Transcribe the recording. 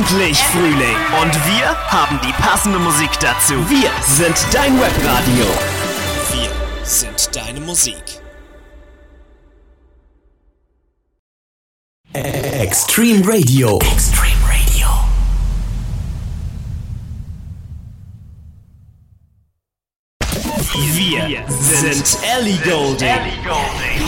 endlich Frühling und wir haben die passende Musik dazu. Wir sind dein Webradio. Wir sind deine Musik. Extreme Radio. Extreme Radio. Wir sind Ellie Goulding.